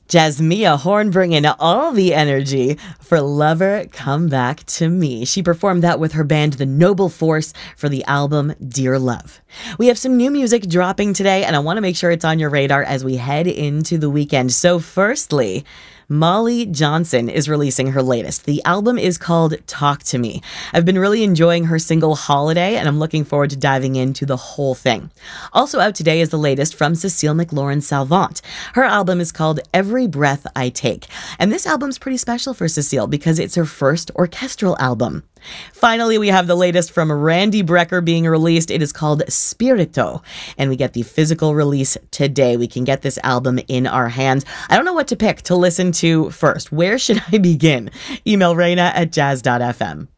Jasmia Horn bringing all the energy for Lover Come Back to Me. She performed that with her band The Noble Force for the album Dear Love. We have some new music dropping today, and I want to make sure it's on your radar as we head into the weekend. So firstly, Molly Johnson is releasing her latest. The album is called Talk to Me. I've been really enjoying her single Holiday, and I'm looking forward to diving into the whole thing. Also out today is the latest from Cecile McLaurin Salvant. Her album is called Every Breath I Take, and this album's pretty special for Cecile because it's her first orchestral album. Finally, we have the latest from Randy Brecker being released. It is called Spirito, and we get the physical release today. We can get this album in our hands. I don't know what to pick to listen to first. Where should I begin? Email Reina at jazz.fm.